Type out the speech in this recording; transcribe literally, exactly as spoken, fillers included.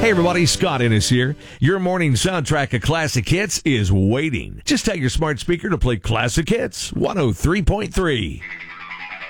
Hey everybody, Scott Ennis here. Your morning soundtrack of classic hits is waiting. Just tell your smart speaker to play classic hits one oh three point three.